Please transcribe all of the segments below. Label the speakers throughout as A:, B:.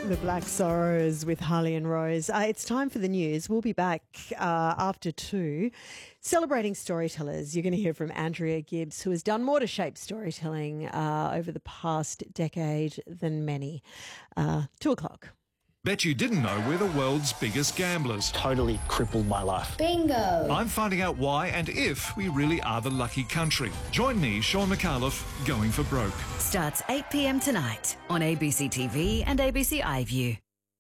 A: The Black Sorrows with Harley and Rose. It's time for the news. We'll be back after 2. Celebrating storytellers, you're going to hear from Andrea Gibbs, who has done more to shape storytelling over the past decade than many. 2 o'clock.
B: Bet you didn't know we're the world's biggest gamblers.
C: Totally crippled my life.
D: Bingo!
B: I'm finding out why and if we really are the lucky country. Join me, Sean McAuliffe, going for broke.
E: Starts 8 p.m. tonight on ABC TV and ABC iView.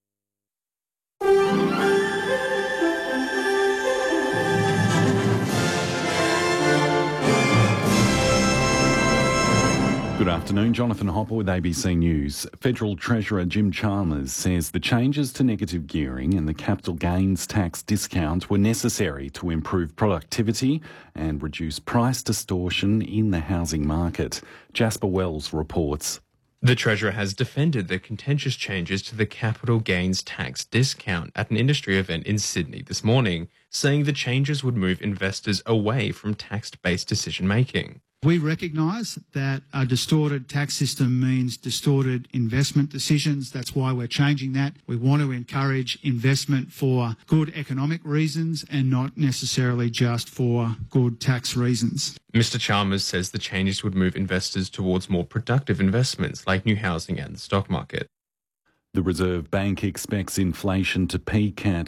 F: Good afternoon, Jonathan Hopper with ABC News. Federal Treasurer Jim Chalmers says the changes to negative gearing and the capital gains tax discount were necessary to improve productivity and reduce price distortion in the housing market. Jasper Wells reports.
G: The Treasurer has defended the contentious changes to the capital gains tax discount at an industry event in Sydney this morning, saying the changes would move investors away from tax-based decision-making.
H: We recognise that a distorted tax system means distorted investment decisions. That's why we're changing that. We want to encourage investment for good economic reasons and not necessarily just for good tax reasons.
G: Mr. Chalmers says the changes would move investors towards more productive investments like new housing and the stock market.
F: The Reserve Bank expects inflation to peak at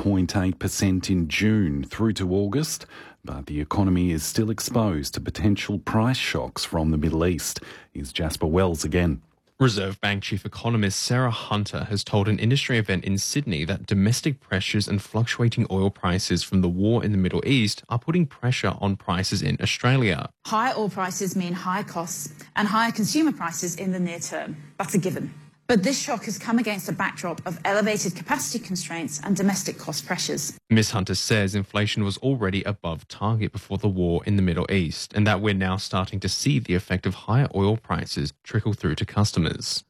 F: 4.8% in June through to August, but the economy is still exposed to potential price shocks from the Middle East. Here's Jasper Wells again.
G: Reserve Bank Chief Economist Sarah Hunter has told an industry event in Sydney that domestic pressures and fluctuating oil prices from the war in the Middle East are putting pressure on prices in Australia.
I: High oil prices mean higher costs and higher consumer prices in the near term. That's a given. But this shock has come against a backdrop of elevated capacity constraints and domestic cost pressures.
G: Ms. Hunter says inflation was already above target before the war in the Middle East, and that we're now starting to see the effect of higher oil prices trickle through to customers.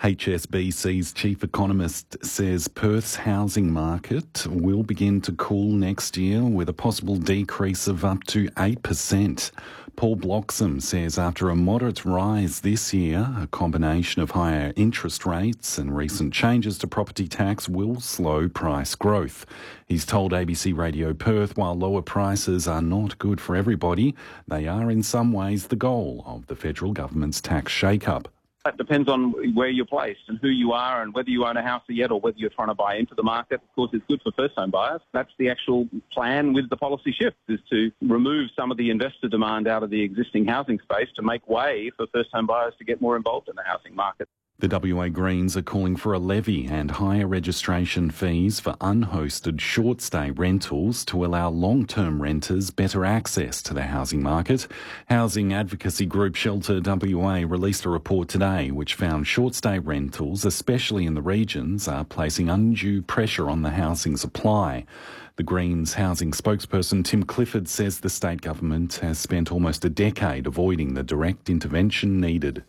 F: HSBC's chief economist says Perth's housing market will begin to cool next year with a possible decrease of up to 8%. Paul Bloxham says after a moderate rise this year, a combination of higher interest rates and recent changes to property tax will slow price growth. He's told ABC Radio Perth while lower prices are not good for everybody, they are in some ways the goal of the federal government's tax shake-up.
J: It depends on where you're placed and who you are and whether you own a house yet or whether you're trying to buy into the market. Of course, it's good for first-home buyers. That's the actual plan with the policy shift, is to remove some of the investor demand out of the existing housing space to make way for first-home buyers to get more involved in the housing market.
F: The WA Greens are calling for a levy and higher registration fees for unhosted short-stay rentals to allow long-term renters better access to the housing market. Housing advocacy group Shelter WA released a report today which found short-stay rentals, especially in the regions, are placing undue pressure on the housing supply. The Greens housing spokesperson Tim Clifford says the state government has spent almost a decade avoiding the direct intervention needed.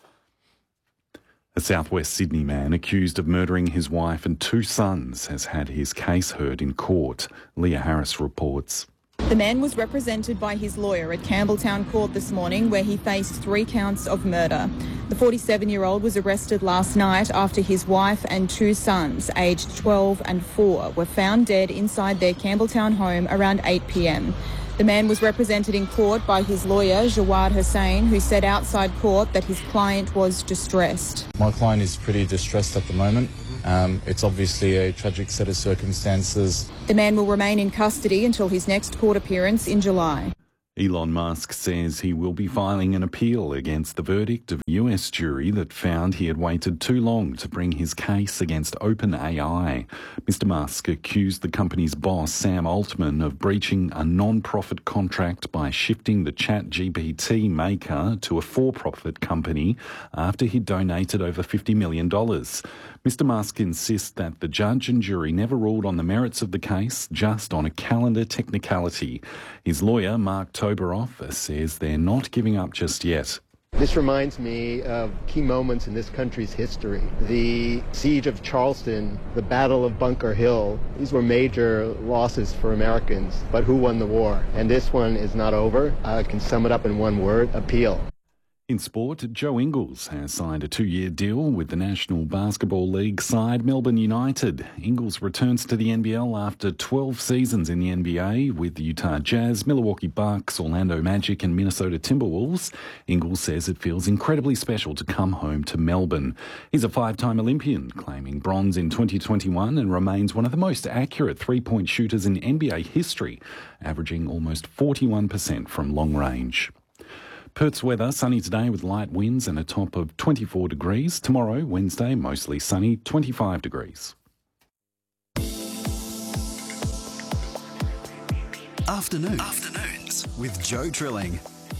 F: A southwest Sydney man accused of murdering his wife and 2 sons has had his case heard in court. Leah Harris reports.
K: The man was represented by his lawyer at Campbelltown Court this morning, where he faced 3 counts of murder. The 47-year-old was arrested last night after his wife and 2 sons, aged 12 and 4, were found dead inside their Campbelltown home around 8 p.m. The man was represented in court by his lawyer, Jawad Hussain, who said outside court that his client was distressed.
L: My client is pretty distressed at the moment. It's obviously a tragic set of circumstances.
K: The man will remain in custody until his next court appearance in July.
F: Elon Musk says he will be filing an appeal against the verdict of a US jury that found he had waited too long to bring his case against OpenAI. Mr. Musk accused the company's boss, Sam Altman, of breaching a non-profit contract by shifting the ChatGPT maker to a for-profit company after he donated over $50 million. Mr. Musk insists that the judge and jury never ruled on the merits of the case, just on a calendar technicality. His lawyer, Mark Toberoff, says they're not giving up just yet.
M: This reminds me of key moments in this country's history. The Siege of Charleston, the Battle of Bunker Hill. These were major losses for Americans, but who won the war? And this one is not over. I can sum it up in one word: appeal.
F: In sport, Joe Ingles has signed a 2-year deal with the National Basketball League side Melbourne United. Ingles returns to the NBL after 12 seasons in the NBA with the Utah Jazz, Milwaukee Bucks, Orlando Magic and Minnesota Timberwolves. Ingles says it feels incredibly special to come home to Melbourne. He's a 5-time Olympian, claiming bronze in 2021 and remains one of the most accurate three-point shooters in NBA history, averaging almost 41% from long range. Perth's weather, sunny today with light winds and a top of 24 degrees. Tomorrow, Wednesday, mostly sunny, 25 degrees.
D: Afternoons with Joe Trilling.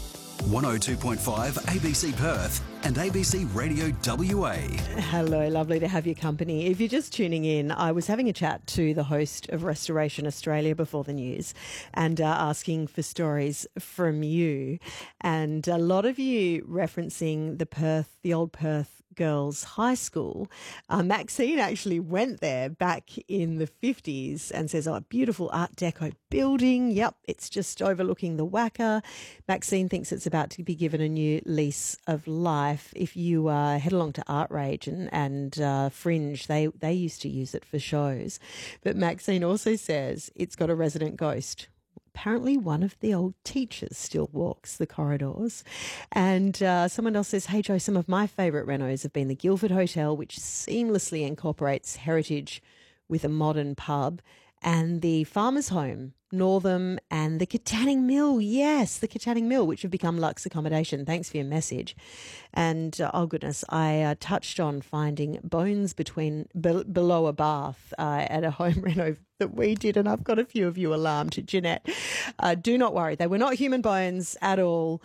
D: 102.5 ABC Perth and ABC Radio WA.
A: Hello, lovely to have your company. If you're just tuning in, I was having a chat to the host of Restoration Australia before the news and asking for stories from you. And a lot of you referencing the old Perth Girls High School. Maxine actually went there back in the 50s and says, oh, a beautiful Art Deco building. Yep, it's just overlooking the Wacker. Maxine thinks it's about to be given a new lease of life. If you head along to Art Rage and Fringe, they used to use it for shows. But Maxine also says it's got a resident ghost. Apparently one of the old teachers still walks the corridors. And someone else says, hey, Joe, some of my favourite renos have been the Guildford Hotel, which seamlessly incorporates heritage with a modern pub, and the Farmers Home, Northam, and the Katanning Mill. Yes, the Katanning Mill, which have become Lux accommodation. Thanks for your message. And, oh goodness, I touched on finding bones below a bath at a home reno that we did, and I've got a few of you alarmed. Jeanette, do not worry. They were not human bones at all.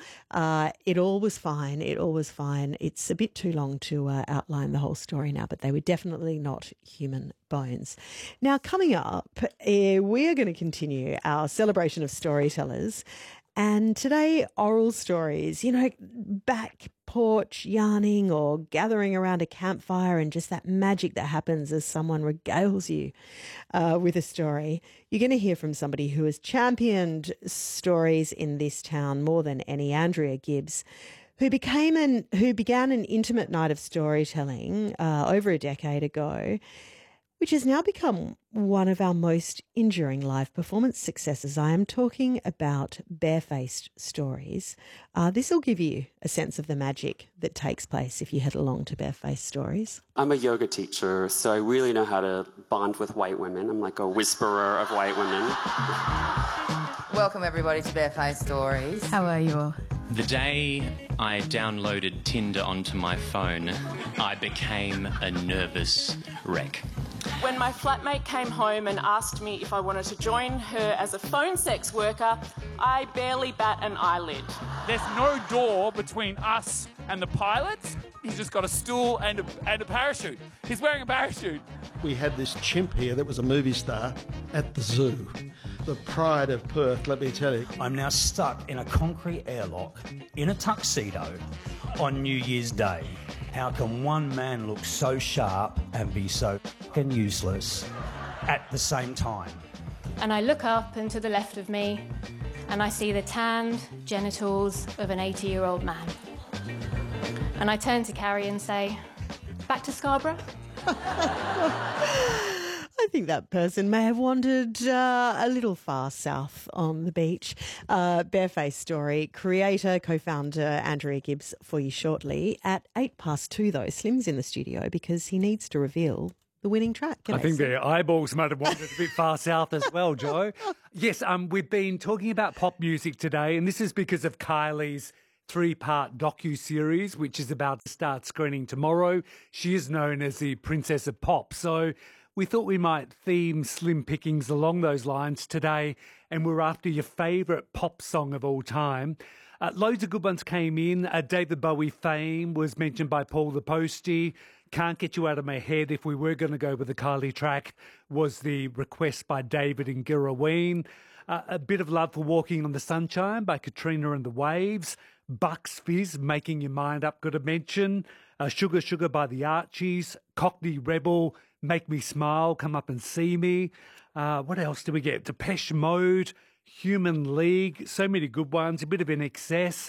A: It all was fine. It all was fine. It's a bit too long to outline the whole story now, but they were definitely not human bones. Now, coming up, we are going to continue our celebration of storytellers. And today, oral stories, back porch yarning or gathering around a campfire and just that magic that happens as someone regales you with a story. You're going to hear from somebody who has championed stories in this town more than any, Andrea Gibbs, who began an intimate night of storytelling over a decade ago, which has now become one of our most enduring live performance successes. I am talking about Barefaced Stories. This will give you a sense of the magic that takes place if you head along to Barefaced Stories.
N: I'm a yoga teacher, so I really know how to bond with white women. I'm like a whisperer of white women.
O: Welcome everybody to Barefaced Stories.
P: How are you all?
Q: The day I downloaded Tinder onto my phone, I became a nervous wreck.
R: When my flatmate came home and asked me if I wanted to join her as a phone sex worker, I barely bat an eyelid.
S: There's no door between us and the pilots. He's just got a stool and a parachute. He's wearing a parachute.
T: We had this chimp here that was a movie star at the zoo. The pride of Perth, let me tell you.
U: I'm now stuck in a concrete airlock in a tuxedo on New Year's Day. How can one man look so sharp and be so fucking useless at the same time?
V: And I look up and to the left of me and I see the tanned genitals of an 80-year-old man. And I turn to Carrie and say, back to Scarborough?
A: I think that person may have wandered a little far south on the beach. Barefaced Story, creator, co-founder Andrea Gibbs for you shortly. At 2:08, though, Slim's in the studio because he needs to reveal the winning track.
W: I think their eyeballs might have wandered a bit far south as well, Joe. Yes, we've been talking about pop music today, and this is because of Kylie's 3-part docu-series, which is about to start screening tomorrow. She is known as the Princess of Pop, so we thought we might theme Slim Pickings along those lines today, and we're after your favourite pop song of all time. Loads of good ones came in. David Bowie Fame was mentioned by Paul the Postie. Can't Get You Out of My Head, if we were going to go with the Kylie track, was the request by David and Girraween. A bit of love for Walking on the Sunshine by Katrina and the Waves. Bucks Fizz, Making Your Mind Up, got a mention. Sugar Sugar by the Archies. Cockney Rebel, Make Me Smile, Come Up and See Me. What else do we get? Depeche Mode, Human League, so many good ones. A bit of NXS.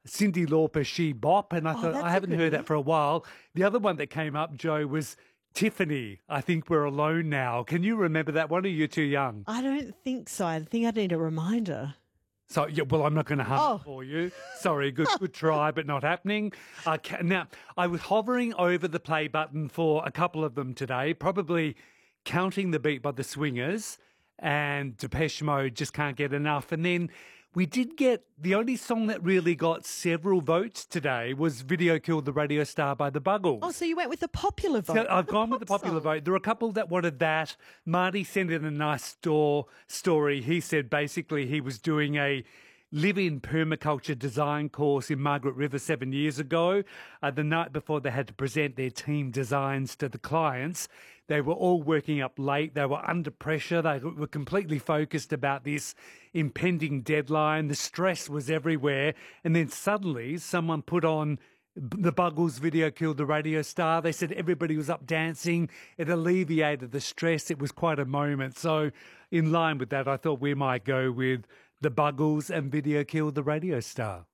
W: Cyndi Lauper, She Bop, and I thought,
A: that's
W: I
A: a
W: haven't
A: good
W: heard
A: one.
W: that for a while. The other one that came up, Joe, was Tiffany, I Think We're Alone Now. Can you remember that one, or are you too young?
A: I don't think so. I think I need a reminder.
W: So, yeah, well, I'm not going to hum it for you. Sorry, good try, but not happening. Now, I was hovering over the play button for a couple of them today, probably Counting the Beat by the Swingers and Depeche Mode, Just Can't Get Enough. And then we did get the only song that really got several votes today was Video Killed the Radio Star by the Buggles.
A: Oh, so you went with the popular vote.
W: So I've gone with the popular vote. There were a couple that wanted that. Marty sent in a nice story. He said basically he was doing a live-in permaculture design course in Margaret River 7 years ago. The night before they had to present their team designs to the clients, they were all working up late. They were under pressure. They were completely focused about this impending deadline. The stress was everywhere. And then suddenly someone put on the Buggles Video Killed the Radio Star. They said everybody was up dancing. It alleviated the stress. It was quite a moment. So in line with that, I thought we might go with the Buggles and Video Killed the Radio Star.